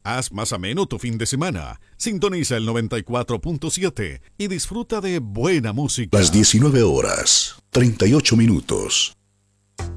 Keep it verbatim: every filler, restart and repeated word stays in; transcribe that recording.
Haz más ameno tu fin de semana. Sintoniza el noventa y cuatro punto siete y disfruta de buena música. Las diecinueve horas, treinta y ocho minutos.